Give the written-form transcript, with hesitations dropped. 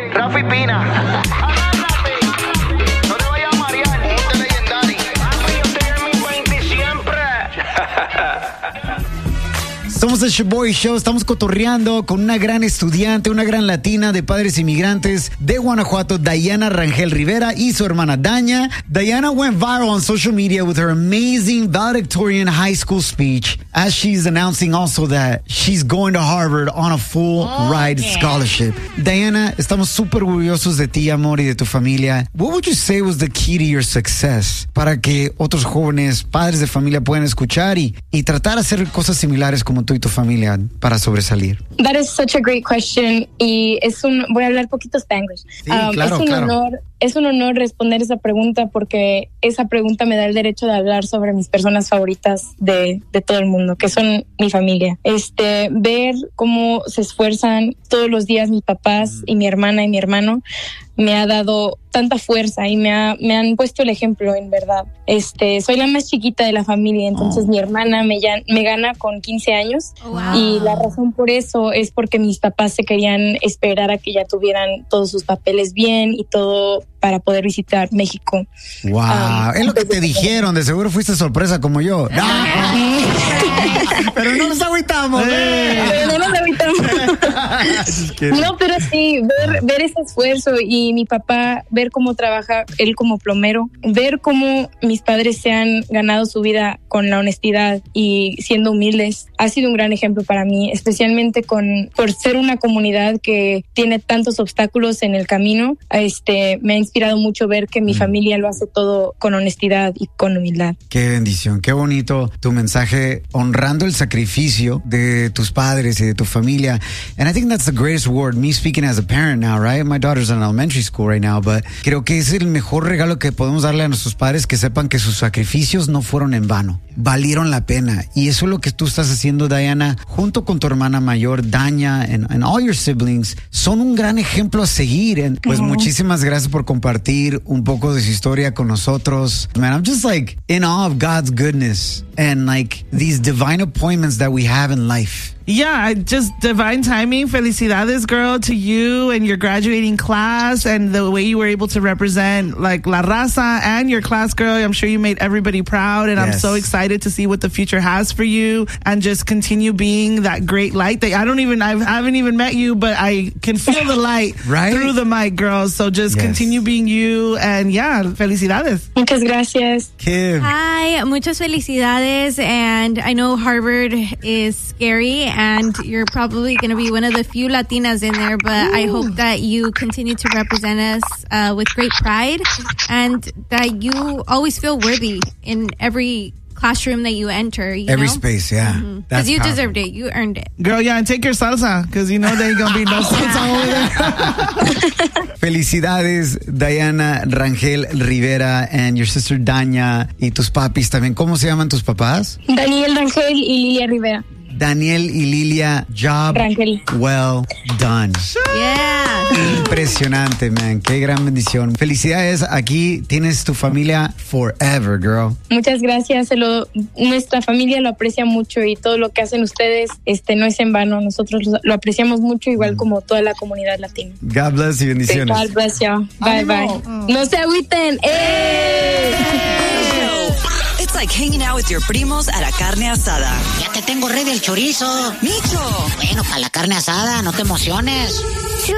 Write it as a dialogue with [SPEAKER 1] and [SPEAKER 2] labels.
[SPEAKER 1] Rafi Pina. No te vayas a marear. Ponte legendario. Yo estoy en mi 20 siempre.
[SPEAKER 2] Somos el Shoboy Show, estamos cotorreando con una gran estudiante, una gran latina de padres inmigrantes de Guanajuato, Dayana Rangel Rivera, y su hermana Daña. Diana went viral on social media with her amazing valedictorian high school speech, as she's announcing also that she's going to Harvard on a full ride scholarship. Diana, estamos súper orgullosos de ti, amor, y de tu familia. What would you say was the key to your success para que otros jóvenes, padres de familia puedan escuchar y tratar de hacer cosas similares como tú y tu familia para sobresalir?
[SPEAKER 3] That is such a great question. Y voy a hablar poquito Spanglish.
[SPEAKER 2] Sí, claro,
[SPEAKER 3] es un honor responder esa pregunta porque esa pregunta me da el derecho de hablar sobre mis personas favoritas de todo el mundo, que son mi familia. Ver cómo se esfuerzan todos los días mis papás y mi hermana y mi hermano me ha dado tanta fuerza y me han puesto el ejemplo, en verdad. Soy la más chiquita de la familia, entonces mi hermana me gana con 15 años.
[SPEAKER 4] Wow.
[SPEAKER 3] Y la razón por eso es porque mis papás se querían esperar a que ya tuvieran todos sus papeles bien y todo para poder visitar México.
[SPEAKER 2] Wow, es lo que te dijeron, de seguro fuiste sorpresa como yo. Pero no nos agüitamos.
[SPEAKER 3] No, pero sí, ver ese esfuerzo y mi papá, ver cómo trabaja él como plomero, ver cómo mis padres se han ganado su vida con la honestidad y siendo humildes, ha sido un gran ejemplo para mí, especialmente por ser una comunidad que tiene tantos obstáculos en el camino. Me ha inspirado mucho ver que mi familia lo hace todo con honestidad y con humildad.
[SPEAKER 2] Qué bendición, qué bonito tu mensaje, honrando el sacrificio de tus padres y de tu familia. And I think that's the greatest reward. Me speaking as a parent now, right? My daughter's in elementary school right now, but creo que es el mejor regalo que podemos darle a nuestros padres, que sepan que sus sacrificios no fueron en vano, valieron la pena. Y eso es lo que tú estás haciendo, Diana, junto con tu hermana mayor, Daña, and all your siblings. Son un gran ejemplo a seguir. And pues muchísimas gracias por compartir un poco de su historia con nosotros. Man, I'm just like in awe of God's goodness and like these divine appointments that we have in life.
[SPEAKER 4] Yeah, just divine timing. Felicidades, girl, to you and your graduating class and the way you were able to represent like La Raza and your class, girl. I'm sure you made everybody proud, and
[SPEAKER 2] Yes.
[SPEAKER 4] I'm so excited to see what the future has for you and just continue being that great light that I haven't even met you, but I can feel the light
[SPEAKER 2] Right?
[SPEAKER 4] through the mic, girl. So just
[SPEAKER 2] Yes.
[SPEAKER 4] continue being you, and yeah, felicidades.
[SPEAKER 3] Muchas gracias.
[SPEAKER 2] Kim.
[SPEAKER 5] Hi, muchas felicidades. And I know Harvard is scary, and you're probably going to be one of the few Latinas in there, but I hope that you continue to represent us with great pride, and that you always feel worthy in every classroom that you enter.
[SPEAKER 2] Every
[SPEAKER 5] know?
[SPEAKER 2] space, yeah.
[SPEAKER 5] Because
[SPEAKER 2] That's
[SPEAKER 5] you
[SPEAKER 2] powerful.
[SPEAKER 5] deserved it. You earned it.
[SPEAKER 4] Girl, yeah, and take your salsa, because you know there ain't going to be no salsa over there.
[SPEAKER 2] Felicidades, Diana Rangel Rivera, and your sister Daña, y tus papis también. ¿Cómo se llaman tus papás?
[SPEAKER 3] Daniel Rangel y Lilia Rivera.
[SPEAKER 2] Daniel y Lilia, job
[SPEAKER 3] Rangel.
[SPEAKER 2] well done.
[SPEAKER 5] Yeah.
[SPEAKER 2] Impresionante, man. Qué gran bendición. Felicidades. Aquí tienes tu familia forever, girl.
[SPEAKER 3] Muchas gracias. Nuestra familia lo aprecia mucho y todo lo que hacen ustedes no es en vano. Nosotros lo apreciamos mucho, igual como toda la comunidad latina.
[SPEAKER 2] God bless y bendiciones.
[SPEAKER 3] God bless you. Bye, bye. No se agüiten.
[SPEAKER 6] It's like hanging out with your primos a la carne asada.
[SPEAKER 7] Ya te tengo ready el chorizo.
[SPEAKER 6] ¡Micho!
[SPEAKER 7] Bueno, para la carne asada, no te emociones.